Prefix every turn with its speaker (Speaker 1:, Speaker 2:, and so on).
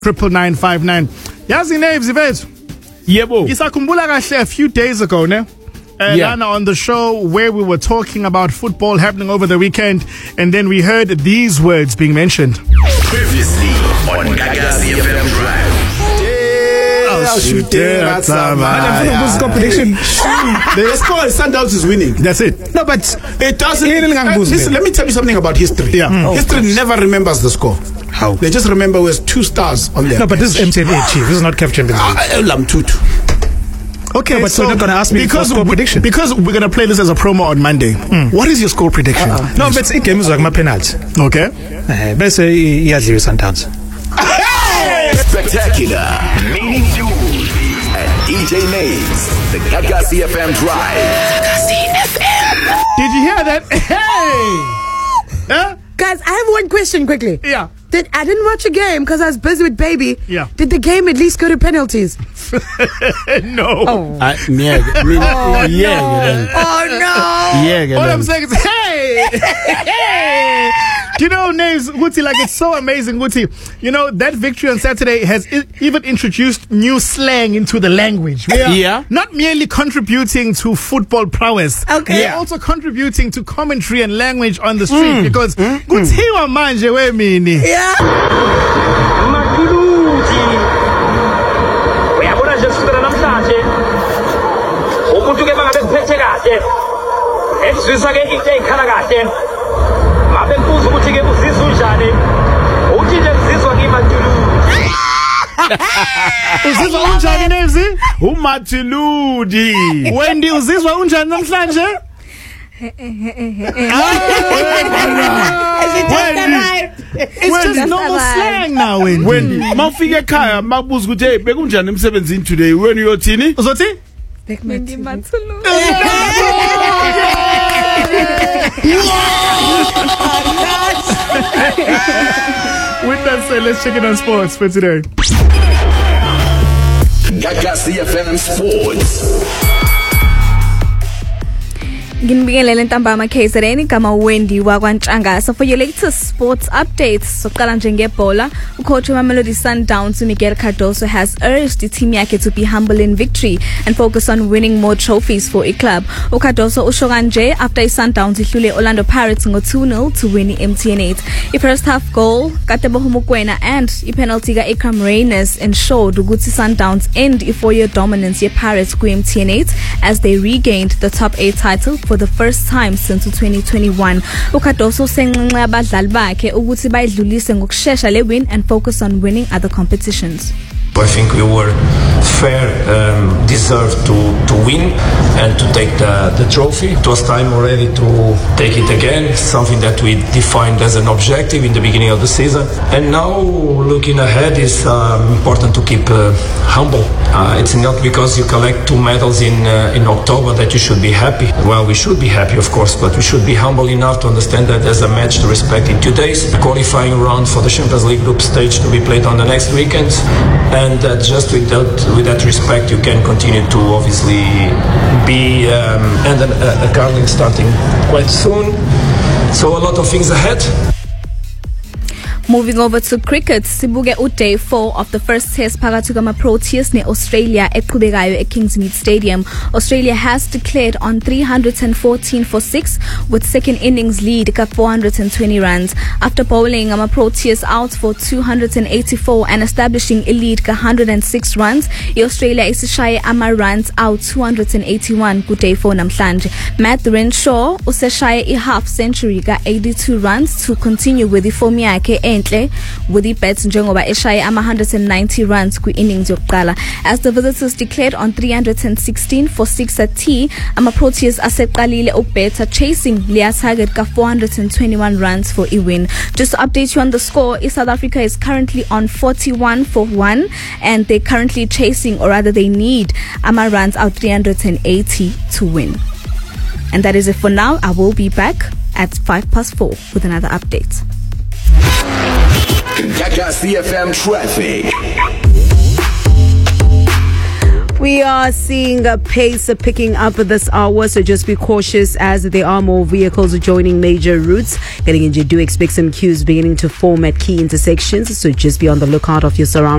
Speaker 1: 99959. Yazi names event.
Speaker 2: Yebo.
Speaker 1: Ngisakhumbula kahle a few days ago, ne? Lana on the show where we were talking about football happening over the weekend, and then we heard these words being mentioned.
Speaker 3: Previously on Gagasi FM Drive.
Speaker 4: Competition. The score is Sundowns is winning.
Speaker 1: That's it.
Speaker 4: No, but it doesn't. Listen, let me tell you something about history.
Speaker 1: Yeah.
Speaker 4: History never remembers the score.
Speaker 1: How?
Speaker 4: They just remember there's 2 stars on there.
Speaker 5: No, but this is MTN Chief. This is not CAF Champions League.
Speaker 1: Okay,
Speaker 5: no, but so you're not going to ask me for score prediction.
Speaker 1: Because we're going to play this as a promo on Monday. What is your score prediction?
Speaker 5: No, but it's a game like my penalty.
Speaker 1: Okay.
Speaker 5: Best say Sundowns.
Speaker 3: Spectacular meeting you and DJ Names, the Gagasi FM Drive. Gagasi FM.
Speaker 1: Did you hear that? Hey! Huh?
Speaker 6: Guys, I have one question quickly.
Speaker 1: Yeah.
Speaker 6: I didn't watch a game because I was busy with baby.
Speaker 1: Yeah.
Speaker 6: Did the game at least go to penalties?
Speaker 1: No.
Speaker 6: Oh.
Speaker 2: Yeah.
Speaker 6: Oh no.
Speaker 2: Yeah.
Speaker 1: All I'm saying is, hey! Do you know, Names, Guti, like it's so amazing, Guti. You know, that victory on Saturday has even introduced new slang into the language. We are not merely contributing to football prowess.
Speaker 6: Okay.
Speaker 1: We're also contributing to commentary and language on the street because Gutiwa manje we mini.
Speaker 6: Yeah.
Speaker 7: Matuluti. Uyabona nje kusukela namhlanje. Umuntu ke bangabe kuphethe kahle. Ezwisa ke into ekhala kahle. Mabe mbuzo ukuthi ke uzizwa unjani? Uthi nje uzizwa ngimatuluti.
Speaker 1: Uzizwa unjani Nevzi?
Speaker 2: Umatuludi.
Speaker 1: Wendy uzizwa unjani namhlanje? It's just normal slang now, Wendy.
Speaker 2: Wendy, mawufika ekhaya makubuza ukuthi hey bekunjani emsebenzini today? Wena uyothini?
Speaker 1: Uzothi?
Speaker 6: Bendi Matulu.
Speaker 1: With that said, let's check it on sports for today.
Speaker 3: Gagasi FM Sports.
Speaker 8: Nginibingelele ntambama KZN kama Wendy wakwaNtshangasa for your latest sports updates. Soqala nje ngebhola, ucoach Mamelodi Sundowns Miguel Cardoso has urged the team yakhe to be humble in victory and focus on winning more trophies for a club. uCardoso usho kanje after iSundowns ihlule Orlando Pirates ngo 2-0 to win MTN 8. I-first half goal kaTeboho Mokoena and i-penalty ka-Ikram Reyners ensured ukuthi Sundowns end i4-year dominance ye-Pirates ku-MTN 8 as they regained the top 8 title for the first time since 2021. uCardoso senqenqe abadlali bakhe ukuthi bayidlulise ngokusheshsha le win and focus on winning other competitions.
Speaker 9: I think we were fair, deserved to win and to take the trophy. It was time already to take it again, something that we defined as an objective in the beginning of the season. And now looking ahead is important to keep humble. It's not because you collect 2 medals in October that you should be happy. Well, we should be happy, of course, but we should be humble enough to understand that there's a match to respect in 2 days, qualifying round for the Champions League group stage to be played on the next weekend. And just with that respect, you can continue to obviously be and a curling starting quite soon. So a lot of things ahead.
Speaker 8: Moving over to cricket, sibuke day 4 of the first test phakathi kwama-Proteas ne-Australia eqhubekayo eKingsmead Stadium. Australia has declared on 314 for 6 with second innings lead ka 420 runs. After bowling ama-Proteas out for 284 and establishing a lead ka 106 runs, i-Australia isishaye ama-runs out 281 ku-day 4 namhlanje. Matt Renshaw useshaye i-half century ka 82 runs to continue with the form yakhe with the bets njengoba eshaye ama-190 runs kwi-innings yokuqala. As the visitors declared on 316 for 6 at tea, ama-Proteas aseqalile ukubetha chasing their target ka 421 runs for a win. Just to update you on the score, South Africa is currently on 41 for 1 and they're currently chasing, or rather they need runs out 380 to win. And that is it for now. I will be back at 4:05 with another update.
Speaker 3: Gagasi FM Traffic.
Speaker 6: We are seeing a pace picking up this hour, so just be cautious as there are more vehicles joining major routes. Getting into, do expect some queues beginning to form at key intersections, so just be on the lookout of your surroundings.